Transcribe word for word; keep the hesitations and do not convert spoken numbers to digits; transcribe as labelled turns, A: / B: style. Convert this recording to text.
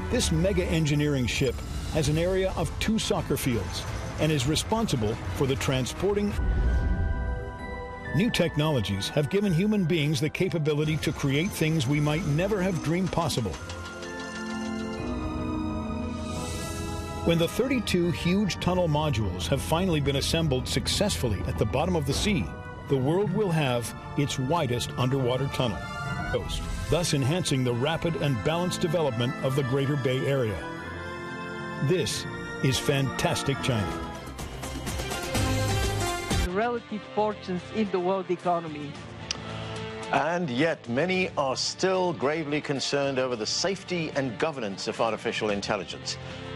A: This mega engineering ship has an area of two soccer fields and is responsible for the transporting. New technologies have given human beings the capability to create things we might never have dreamed possible. When the thirty-two huge tunnel modules have finally been assembled successfully at the bottom of the sea, the world will have its widest underwater tunnel, coast, thus enhancing the rapid and balanced development of the Greater Bay Area. This is fantastic China.
B: Relative fortunes in the world economy.
C: And yet many are still gravely concerned over the safety and governance of artificial intelligence.